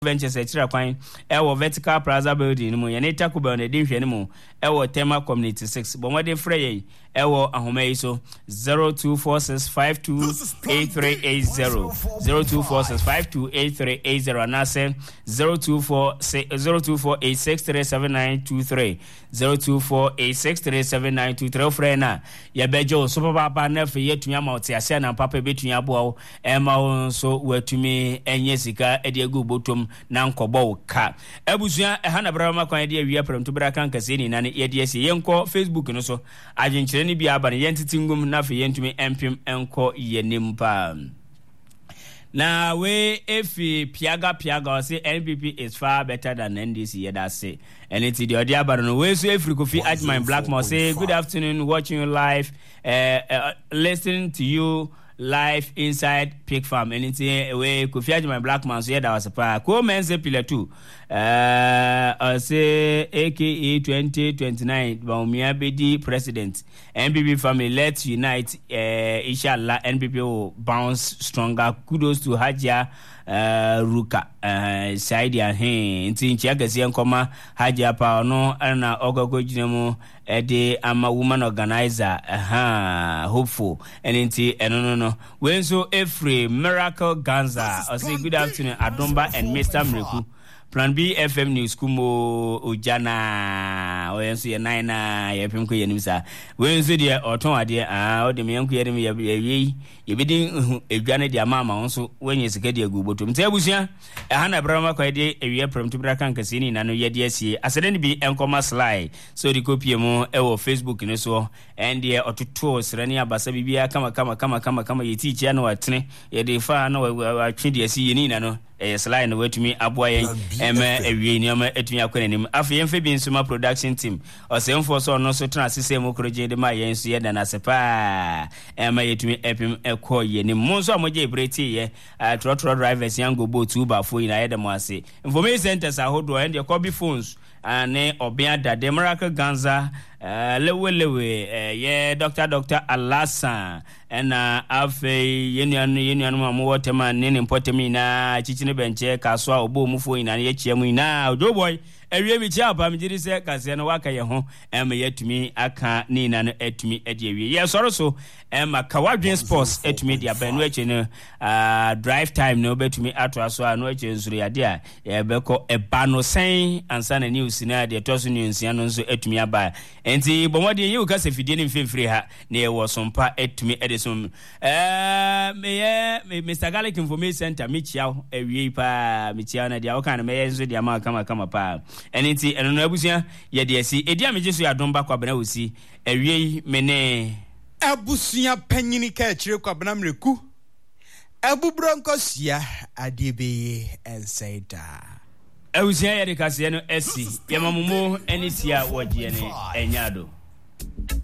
Ventures etira kwan ewo Vertical Plaza building mu ye ne Taco Bell ne din hwene mu ewo Tema Community 6 bomode frey ewo ahoma yi so 0246528380 0246528380 anase 0248637923 0248637923 frena ye bejo so papa na fe yetumi amauti ase na papa betumi abo ema so watumi enye sika ede egu botom na nkọbọ ka abusua ha na brama kwan de awia pram to bra kan kase ni na ye de ase yenko Facebook no so agyenkyere ni bia ba ne yentiti ngum na fe yentumi empim enko yenim pa na we efi piaga say NPP is far better than NDC yeda say anything the other aba no we so efri Kofi Ajman Blackmore say good afternoon, watching you live, listening to you live inside Pig Farm. Anything we Kofi Ajman Blackman so that was a pa ko men say pillar 2 say AKE 2029 Baumia Bedi president NPP family, let's unite, inshallah NPP will bounce stronger. Kudos to Hajia Ruka Saidi ahe nti nchiagasi enkoma Hajia pa no na ogogo jinemu ede ama woman organizer hopeful nti no when so every Miracle Ganza I say good afternoon Adomba and Mr. Mreku Plan B FM News kumo ojana oyenso ye 9 na ye pemko ye nimsa wenso de oton ade o de meyanko ye dem ye bidin edwane de amama wonso wenye sika de aguboto mte abusua ha na brama kwa de ewie prem to bra kan kase ni na no ye de asie asede ni bi enkoma slide so di kopie mu ewo Facebook ne so and ye ototo srani abasa bibia kama ye teacher na watene ye de fa na wa twe de asie ni na no slide no wetumi aboye ewie ni ama etumi akwanenim afa yemfe bi nsuma production team osemfo so no so tena sesem okroje de ma yenso ye da na sepa yetumi epim ekọ yenim monso amoje breti ye trotro drivers yango boat uber fo ina ye dem ase information centers ahodo and the copy phones ane obia da the Miracle Ganza lewe ye Dr. Alasa ena afe yenuanu amwotema nene mpotemi na chichine benche kaswa obo mufo ina ye chiemu ina ojo boy ewie bi chia pa mjiri se kase no waka ye ho yetumi aka ni na no etumi ede ewie ye soro so kawadwen sports etumi dia ba no eche no drive time no betumi ato aso no eche nsuru ya dia ye beko eba no sen ansa na news na de toso news ya no nso etumi aba enti bomode ye uka se fidie ni mfimfiri ha na ye wo sompa etumi ede so Mr. Garlic Information Center michiao ewie pa michiao na dia oka na me nso dia ma kama pa eniti eno abusia ye de asi edi amejeso ya domba kwa bana osi ewie mene abusia panyini ka akire kwa bana mreku abubronko sia adebeye ensaida abusia ye de kase no asi yamamumo enisia wogye ne enyado